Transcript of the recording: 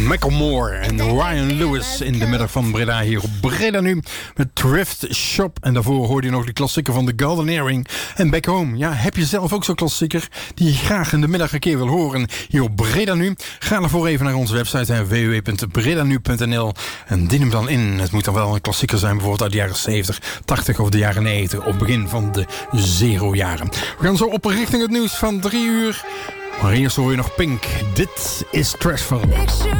Macklemore en Ryan Lewis in de middag van Breda hier op Breda Nu met Thrift Shop. En daarvoor hoorde je nog de klassieker van The Golden Earring en Back Home. Ja, heb je zelf ook zo'n klassieker die je graag in de middag een keer wil horen hier op Breda Nu? Ga ervoor even naar onze website www.bredanu.nl en dien hem dan in. Het moet dan wel een klassieker zijn, bijvoorbeeld uit de jaren 70, 80 of de jaren 90 of begin van de 0-jaren. We gaan zo op richting het nieuws van 3 uur. Maar eerst hoor je nog Pink. Dit is Trashful.